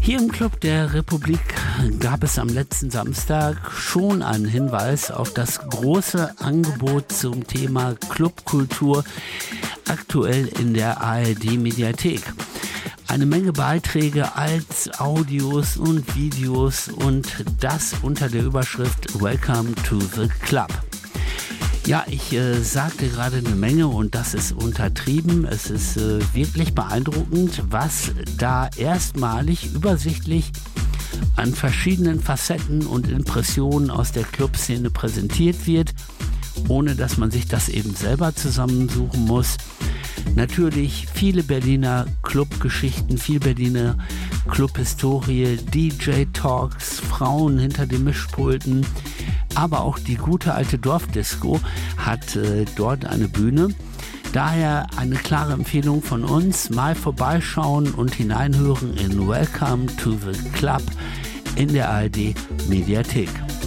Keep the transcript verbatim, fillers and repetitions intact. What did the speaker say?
Hier im Club der Republik gab es am letzten Samstag schon einen Hinweis auf das große Angebot zum Thema Clubkultur aktuell in der A R D-Mediathek. Eine Menge Beiträge als Audios und Videos und das unter der Überschrift Welcome to the Club. Ja, ich äh, sagte gerade eine Menge und das ist untertrieben. Es ist äh, wirklich beeindruckend, was da erstmalig übersichtlich an verschiedenen Facetten und Impressionen aus der Clubszene präsentiert wird, ohne dass man sich das eben selber zusammensuchen muss. Natürlich viele Berliner Clubgeschichten, viel Berliner Clubhistorie, D J-Talks, Frauen hinter den Mischpulten, aber auch die gute alte Dorfdisco hat äh, dort eine Bühne. Daher eine klare Empfehlung von uns, mal vorbeischauen und hineinhören in Welcome to the Club in der A R D-Mediathek.